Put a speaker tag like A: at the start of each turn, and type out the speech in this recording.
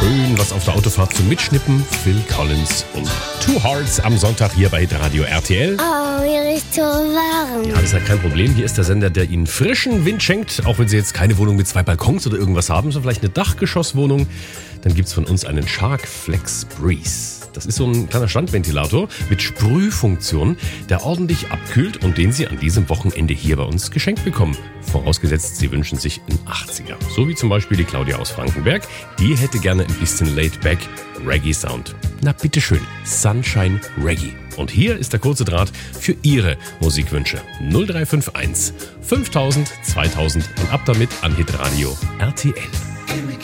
A: Schön was auf der Autofahrt zum Mitschnippen. Phil Collins und Two Hearts am Sonntag hier bei Radio RTL.
B: Oh, mir ist so warm.
A: Ja, das ist ja kein Problem. Hier ist der Sender, der Ihnen frischen Wind schenkt. Auch wenn Sie jetzt keine Wohnung mit 2 Balkons oder irgendwas haben, sondern vielleicht eine Dachgeschosswohnung, dann gibt's von uns einen Shark Flex Breeze. Das ist so ein kleiner Standventilator mit Sprühfunktion, der ordentlich abkühlt und den Sie an diesem Wochenende hier bei uns geschenkt bekommen. Vorausgesetzt, Sie wünschen sich einen 80er. So wie zum Beispiel die Claudia aus Frankenberg. Die hätte gerne ein bisschen laid-back Reggae-Sound. Na bitteschön, Sunshine Reggae. Und hier ist der kurze Draht für Ihre Musikwünsche. 0351 5000 2000 und ab damit an Hitradio RTL.